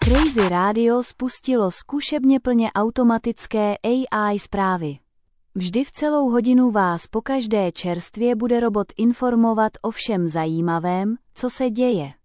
Crazy Radio spustilo zkušebně plně automatické AI zprávy. Vždy v celou hodinu vás pokaždé čerstvě bude robot informovat o všem zajímavém, co se děje.